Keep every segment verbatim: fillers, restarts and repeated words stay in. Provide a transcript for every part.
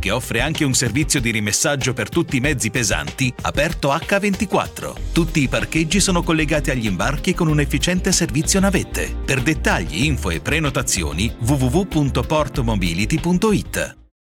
che offre anche un servizio di rimessaggio per tutti i mezzi pesanti, aperto acca ventiquattro. Tutti i parcheggi sono collegati agli imbarchi con un efficiente servizio navette. Per dettagli, info e prenotazioni w w w punto portmobility punto it.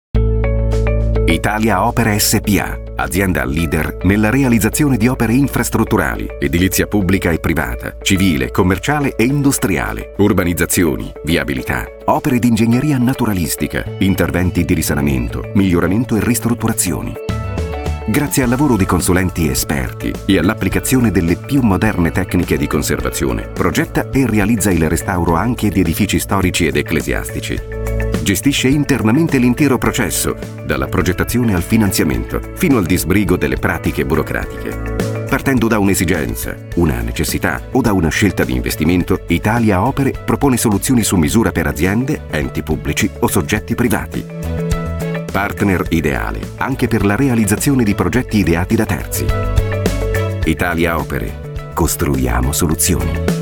Italia Opere S P A, azienda leader nella realizzazione di opere infrastrutturali, edilizia pubblica e privata, civile, commerciale e industriale, urbanizzazioni, viabilità, opere di ingegneria naturalistica, interventi di risanamento, miglioramento e ristrutturazioni. Grazie al lavoro di consulenti esperti e all'applicazione delle più moderne tecniche di conservazione, progetta e realizza il restauro anche di edifici storici ed ecclesiastici. Gestisce internamente l'intero processo, dalla progettazione al finanziamento, fino al disbrigo delle pratiche burocratiche. Partendo da un'esigenza, una necessità o da una scelta di investimento, Italia Opere propone soluzioni su misura per aziende, enti pubblici o soggetti privati. Partner ideale anche per la realizzazione di progetti ideati da terzi. Italia Opere. Costruiamo soluzioni.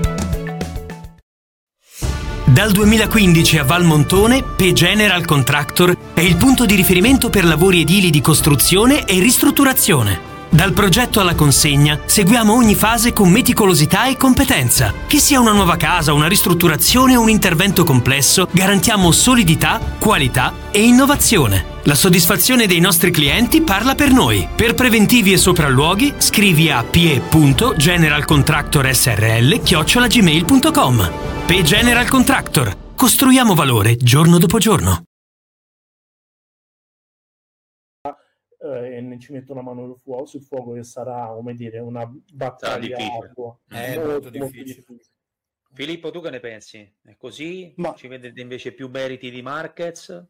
Dal duemilaquindici a Valmontone, P General Contractor è il punto di riferimento per lavori edili di costruzione e ristrutturazione. Dal progetto alla consegna seguiamo ogni fase con meticolosità e competenza. Che sia una nuova casa, una ristrutturazione o un intervento complesso, garantiamo solidità, qualità e innovazione. La soddisfazione dei nostri clienti parla per noi. Per preventivi e sopralluoghi scrivi a p e punto general contractor s r l chiocciola gmail punto com. P General Contractor. Costruiamo valore giorno dopo giorno. E ne ci metto una mano sul fuoco che sarà, come dire, una battaglia ardua. È molto, molto molto difficile. difficile. Filippo, tu che ne pensi? È così? Ma- Ci vedete invece più meriti di Marquez?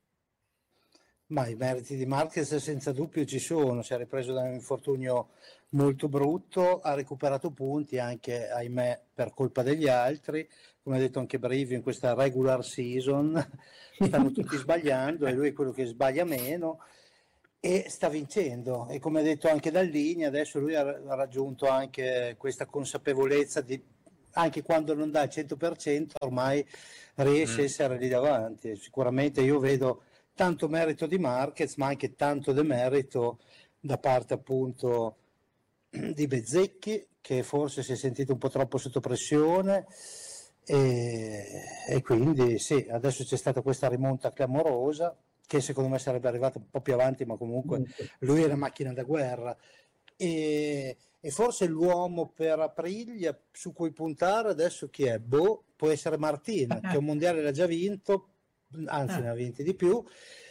Ma i meriti di Marquez senza dubbio ci sono, si è ripreso da un infortunio molto brutto, ha recuperato punti anche, ahimè, per colpa degli altri, come ha detto anche Brivio in questa regular season, stanno tutti sbagliando e lui è quello che sbaglia meno e sta vincendo, e come ha detto anche Dall'Igna, adesso lui ha, ha raggiunto anche questa consapevolezza di, anche quando non dà il cento per cento ormai riesce Mm. a essere lì davanti. Sicuramente io vedo tanto merito di Marquez, ma anche tanto demerito da parte appunto di Bezzecchi, che forse si è sentito un po' troppo sotto pressione e, e quindi sì, adesso c'è stata questa rimonta clamorosa che secondo me sarebbe arrivata un po' più avanti, ma comunque lui è una macchina da guerra e, e forse l'uomo per Aprilia su cui puntare adesso chi è? Boh, può essere Martin, che un mondiale l'ha già vinto, anzi ne ha vinti di più,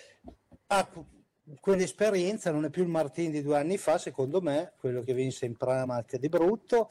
ha quell'esperienza, non è più il Martin di due anni fa secondo me, quello che vinse in Pramac di brutto,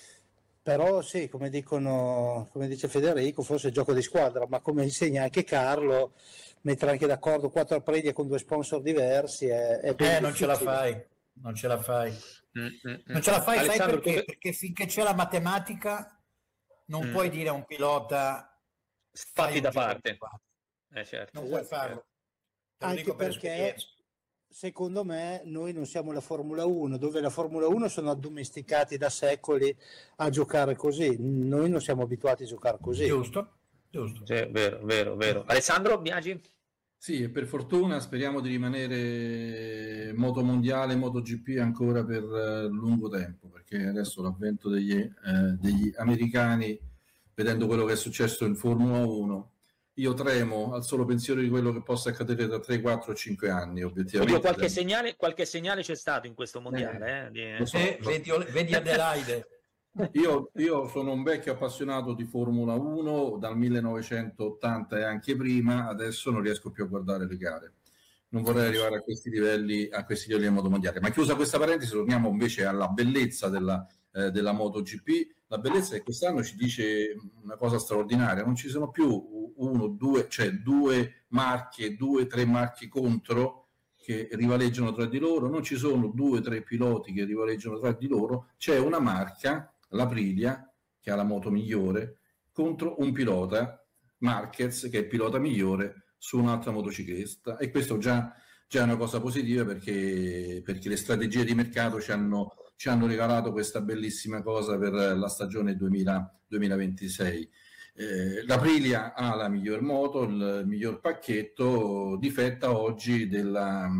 però sì, come dicono, come dice Federico, forse è gioco di squadra, ma come insegna anche Carlo, mettere anche d'accordo quattro Aprilia con due sponsor diversi è, è ben Eh, non ce la difficile. fai, non ce la fai. Mm, mm, mm. Non ce la fai, sai Alessandro, perché? tu- Perché finché c'è la matematica non Mm. puoi dire a un pilota fai fatti un da giro di parte. quattro. Eh, certo. Non puoi farlo. Te lo Anche dico per perché esperienza. secondo me noi non siamo la Formula uno, dove la Formula uno sono addomesticati da secoli a giocare così, noi non siamo abituati a giocare così. Giusto, giusto. Sì, vero, vero, vero. Alessandro Biagi? Sì, e per fortuna speriamo di rimanere moto mondiale, MotoGP ancora per eh, lungo tempo, perché adesso l'avvento degli, eh, degli americani, vedendo quello che è successo in Formula uno, io tremo al solo pensiero di quello che possa accadere tra tre, quattro, cinque anni, obiettivamente. Oddio, qualche Tremo. segnale, qualche segnale c'è stato in questo mondiale. Eh, di- Lo so, Eh, lo so. vedi, vedi Adelaide. Io, io sono un vecchio appassionato di Formula uno dal millenovecentottanta e anche prima, adesso non riesco più a guardare le gare. Non vorrei arrivare a questi livelli, a questi livelli in modo mondiale. Ma chiusa questa parentesi, torniamo invece alla bellezza della, eh, della MotoGP. La bellezza è che quest'anno ci dice una cosa straordinaria, non ci sono più uno, due, cioè due marche, due, tre marche contro che rivaleggiano tra di loro, non ci sono due, tre piloti che rivaleggiano tra di loro, c'è una marca, l'Aprilia, che ha la moto migliore, contro un pilota, Marquez, che è il pilota migliore su un'altra motocicletta, e questo già, già è una cosa positiva perché, perché le strategie di mercato ci hanno, ci hanno regalato questa bellissima cosa per la stagione duemila, duemilaventisei. Eh, l'Aprilia ha la miglior moto, il miglior pacchetto, difetta oggi della